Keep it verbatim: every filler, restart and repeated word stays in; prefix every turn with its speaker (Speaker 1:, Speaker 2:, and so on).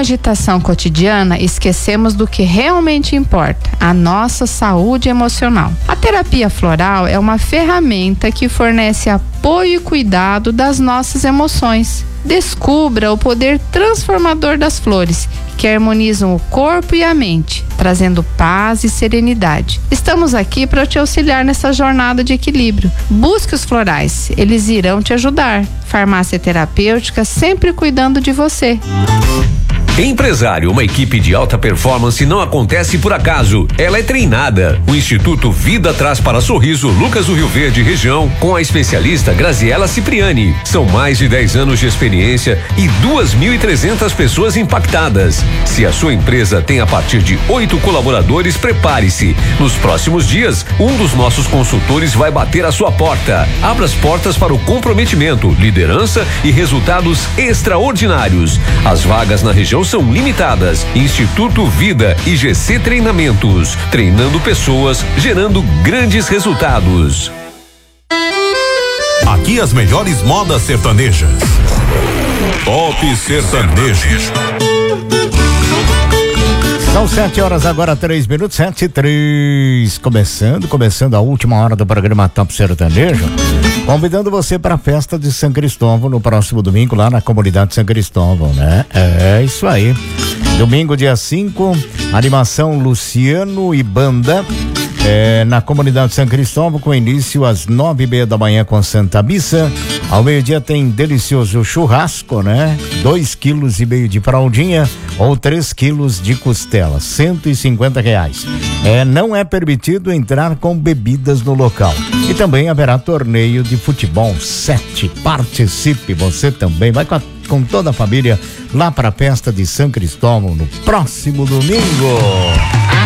Speaker 1: agitação cotidiana, esquecemos do que realmente importa, a nossa saúde emocional. A terapia floral é uma ferramenta que fornece apoio e cuidado das nossas emoções. Descubra o poder transformador das flores, que harmonizam o corpo e a mente, trazendo paz e serenidade. Estamos aqui para te auxiliar nessa jornada de equilíbrio. Busque os florais, eles irão te ajudar. Farmácia terapêutica, sempre cuidando de você.
Speaker 2: Empresário, uma equipe de alta performance não acontece por acaso, ela é treinada. O Instituto Vida traz para Sorriso Lucas do Rio Verde região com a especialista Graziela Cipriani. São mais de dez anos de experiência e duas mil e trezentas pessoas impactadas. Se a sua empresa tem a partir de oito colaboradores, prepare-se. Nos próximos dias, um dos nossos consultores vai bater a sua porta. Abra as portas para o comprometimento, liderança e resultados extraordinários. As vagas na região são limitadas. Instituto Vida e G C Treinamentos, treinando pessoas, gerando grandes resultados.
Speaker 3: Aqui as melhores modas sertanejas. Top Sertanejo.
Speaker 4: São sete horas agora, três minutos, sete e três. Começando, começando a última hora do programa Top Sertanejo. Convidando você para a festa de São Cristóvão no próximo domingo, lá na comunidade São Cristóvão, né? É isso aí. Domingo, dia cinco, animação Luciano e Banda. É, na comunidade São Cristóvão, com início às nove e meia da manhã com Santa Missa. Ao meio-dia tem delicioso churrasco, né? Dois quilos e meio de fraldinha ou três quilos de costela, cento e cinquenta reais. É, não é permitido entrar com bebidas no local. E também haverá torneio de futebol sete. Participe, você também. Vai com, a, com toda a família lá para a festa de São Cristóvão no próximo domingo.